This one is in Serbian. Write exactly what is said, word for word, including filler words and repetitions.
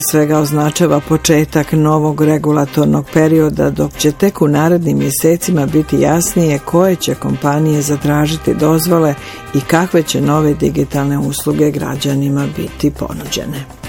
svega označava početak novog regulatornog perioda, dok će tek u narednim mjesecima biti jasnije koje će kompanije zatražiti dozvole i kakve će nove digitalne usluge građanima biti ponuđene.